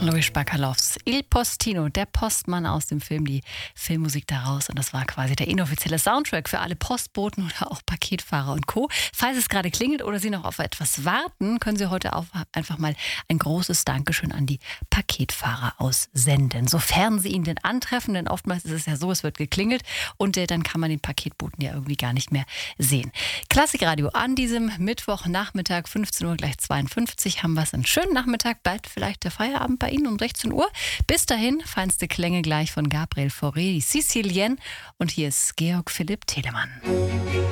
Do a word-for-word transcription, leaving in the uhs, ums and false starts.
Luis Bacalofs Il Postino, der Postmann aus dem Film, die Filmmusik daraus. Und das war quasi der inoffizielle Soundtrack für alle Postboten oder auch Paketfahrer und Co. Falls es gerade klingelt oder Sie noch auf etwas warten, können Sie heute auch einfach mal ein großes Dankeschön an die Paketfahrer aussenden. Sofern Sie ihn denn antreffen, denn oftmals ist es ja so, es wird geklingelt und äh, dann kann man den Paketboten ja irgendwie gar nicht mehr sehen. Klassikradio an diesem Mittwochnachmittag, fünfzehn Uhr gleich zweiundfünfzig, haben wir es einen schönen Nachmittag, bald vielleicht der Feierabend bei Ihnen um sechzehn Uhr. Bis dahin, feinste Klänge gleich von Gabriel Fauré, die Sicilienne. Und hier ist Georg Philipp Telemann.